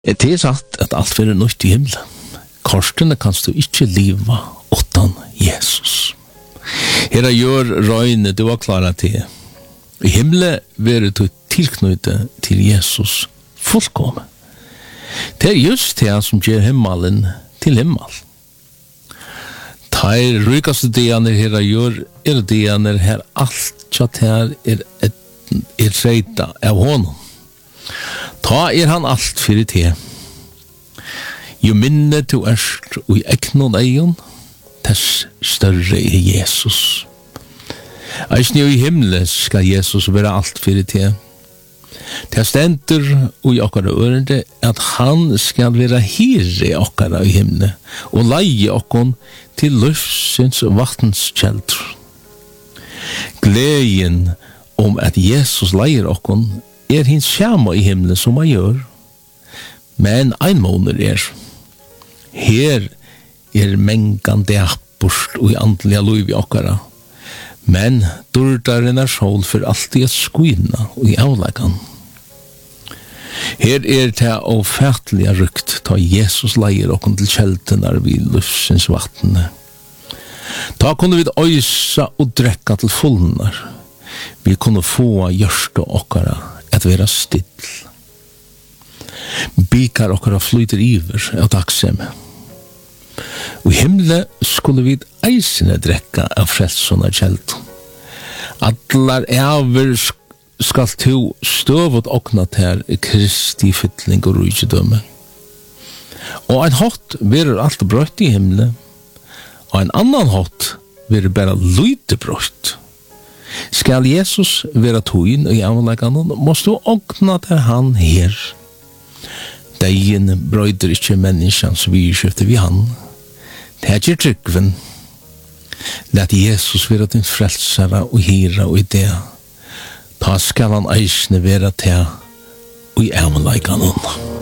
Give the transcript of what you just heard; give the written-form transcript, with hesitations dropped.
Det er sagt at alt vil nødt i himmelen. Korsene kan du ikke leve utan Jesus. Her gjør røyne du var klara til. I himmelen vil du tilknytte til Jesus fullkommen. Det er just det som gjør himmelen til himmel. De rykaste dianer her gjør dianer her alt kjatt her reita av honom. Ta han alt fyrir te. Jo minne to erst og i eknon eion, tess større Jesus. Eisne i himle skal Jesus være alt fyrir te. Det stendur og i okkara ørende at han skal være hire okkara i himle og leie okkon til løfsins vattenskjeldur. Gleden om at Jesus leier okkon hins skjama i himlen som han gjør. Men ein måneder her mengande appurst og i andliga liv i okkara. Men dordaren sol for alltid at skuina og i avlagan. Her det ofertliga rykt ta Jesus leier okkon til kjeltenar vid lufsins vattene. Ta kunne vi øysa og drekka til fullnar. Vi kunne få hjørsta okkara at vera still. Bikar okkara flyter iver av taksem. Og i himle skulle vi eisene drekka av frelsona kjeld. Allar ever skal to støvot okna ter Kristi fytling og rujidømme. Og ein hatt verer alt brøtt i himle, og ein annan hatt verer bara lyte brøtt. Skal Jesus vera togin og i avlegganden, måst du okna til han her. Deien brøyder ikkje menneskans virkjøfte vi han. Det er ikke tryggven. Let Jesus vera din frelsara og hira og idea. Ta skal han eisne vera til og i avlegganden.